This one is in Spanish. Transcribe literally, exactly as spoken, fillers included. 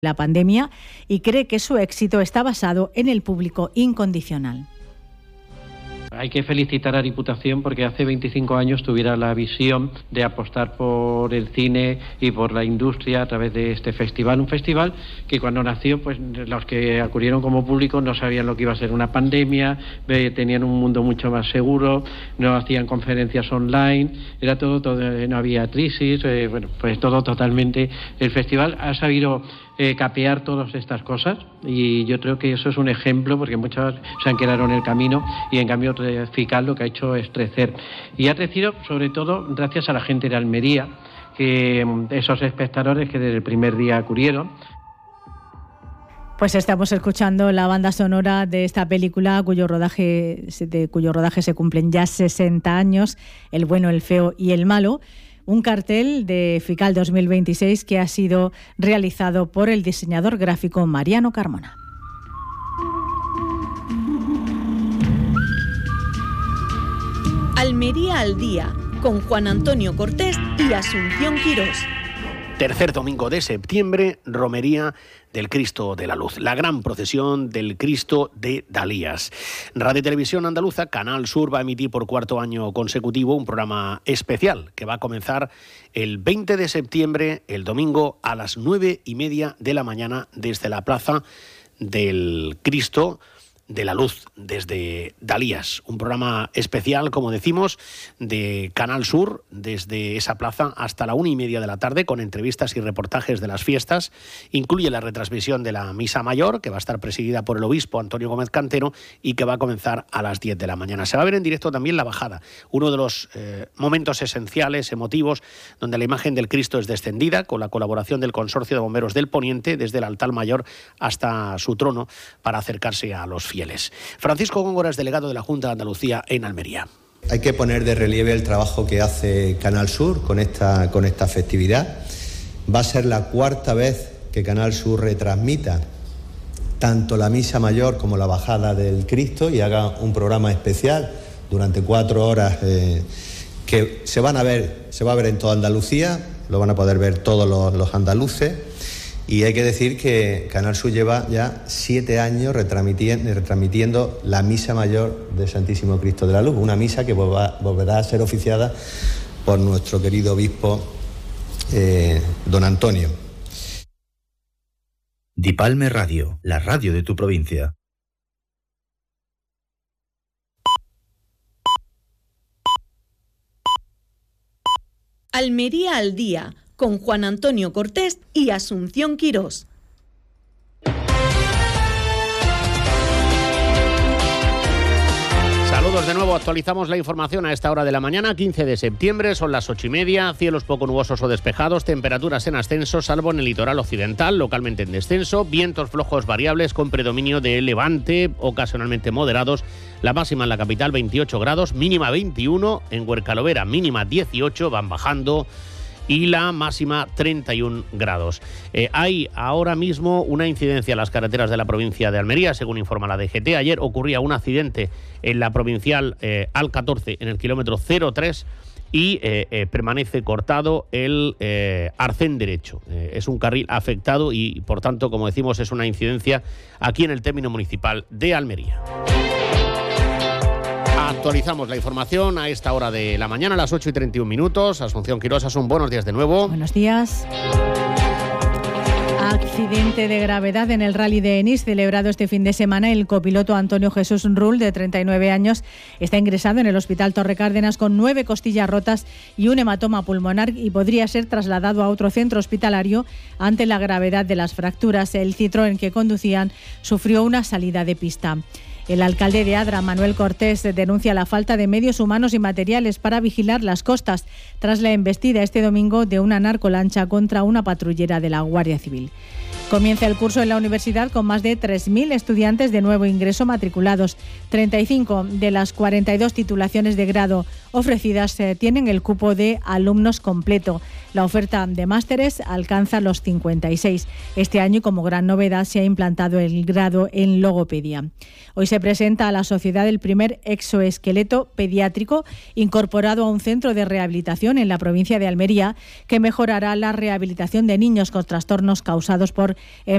la pandemia y cree que su éxito está basado en el público incondicional. Hay que felicitar a Diputación porque hace veinticinco años tuviera la visión de apostar por el cine y por la industria a través de este festival. Un festival que cuando nació, pues los que acudieron como público no sabían lo que iba a ser una pandemia, tenían un mundo mucho más seguro, no hacían conferencias online, era todo, todo no había crisis, eh, bueno, pues todo totalmente. El festival ha sabido Eh, capear todas estas cosas y yo creo que eso es un ejemplo porque muchas se han quedado en el camino y en cambio Fical lo que ha hecho es crecer y ha crecido sobre todo gracias a la gente de Almería, que esos espectadores que desde el primer día acudieron. Pues estamos escuchando la banda sonora de esta película cuyo rodaje, de cuyo rodaje se cumplen ya sesenta años, El bueno, el feo y el malo. Un cartel de Fical dos mil veintiséis que ha sido realizado por el diseñador gráfico Mariano Carmona. Almería al día, con Juan Antonio Cortés y Asunción Quirós. Tercer domingo de septiembre, romería del Cristo de la Luz, la gran procesión del Cristo de Dalías. Radio Televisión Andaluza, Canal Sur, va a emitir por cuarto año consecutivo un programa especial que va a comenzar el veinte de septiembre, el domingo, a las nueve y media de la mañana desde la Plaza del Cristo de la Luz, desde Dalías. Un programa especial, como decimos, de Canal Sur, desde esa plaza hasta la una y media de la tarde, con entrevistas y reportajes de las fiestas. Incluye la retransmisión de la Misa Mayor, que va a estar presidida por el obispo Antonio Gómez Cantero y que va a comenzar a las diez de la mañana. Se va a ver en directo también la bajada, uno de los eh, momentos esenciales, emotivos, donde la imagen del Cristo es descendida, con la colaboración del Consorcio de Bomberos del Poniente, desde el altar mayor hasta su trono, para acercarse a los fieles. Francisco Góngora es delegado de la Junta de Andalucía en Almería. Hay que poner de relieve el trabajo que hace Canal Sur con esta, con esta festividad. Va a ser la cuarta vez que Canal Sur retransmita tanto la Misa Mayor como la Bajada del Cristo y haga un programa especial durante cuatro horas eh, que se van a ver, se va a ver en toda Andalucía, lo van a poder ver todos los, los andaluces. Y hay que decir que Canal Sur lleva ya siete años retransmitiendo, retransmitiendo la Misa Mayor del Santísimo Cristo de la Luz, una misa que volverá a ser oficiada por nuestro querido obispo eh, don Antonio. Dipalme Radio, la radio de tu provincia. Almería al día, con Juan Antonio Cortés y Asunción Quirós. Saludos de nuevo, actualizamos la información a esta hora de la mañana, quince de septiembre, son las ocho y media, cielos poco nubosos o despejados, temperaturas en ascenso, salvo en el litoral occidental, localmente en descenso, vientos flojos variables con predominio de levante, ocasionalmente moderados, la máxima en la capital veintiocho grados, mínima veintiuno, en Huercalovera mínima dieciocho, van bajando, y la máxima treinta y un grados. Eh, hay ahora mismo una incidencia en las carreteras de la provincia de Almería, según informa la D G T. Ayer ocurría un accidente en la provincial eh, A L catorce, en el kilómetro cero tres, y eh, eh, permanece cortado el eh, arcén derecho. Eh, es un carril afectado y, por tanto, como decimos, es una incidencia aquí en el término municipal de Almería. Actualizamos la información a esta hora de la mañana, a las ocho y treinta y un minutos. Asunción Quirós, Asun, buenos días de nuevo. Buenos días. Accidente de gravedad en el Rally de Enís celebrado este fin de semana. El copiloto Antonio Jesús Rull, de treinta y nueve años, está ingresado en el Hospital Torre Cárdenas con nueve costillas rotas y un hematoma pulmonar y podría ser trasladado a otro centro hospitalario ante la gravedad de las fracturas. El Citroën que conducían sufrió una salida de pista. El alcalde de Adra, Manuel Cortés, denuncia la falta de medios humanos y materiales para vigilar las costas tras la embestida este domingo de una narcolancha contra una patrullera de la Guardia Civil. Comienza el curso en la universidad con más de tres mil estudiantes de nuevo ingreso matriculados. treinta y cinco de las cuarenta y dos titulaciones de grado ofrecidas eh, tienen el cupo de alumnos completo. La oferta de másteres alcanza los cincuenta y seis. Este año, y como gran novedad, se ha implantado el grado en logopedia. Hoy se presenta a la sociedad el primer exoesqueleto pediátrico incorporado a un centro de rehabilitación en la provincia de Almería, que mejorará la rehabilitación de niños con trastornos causados por en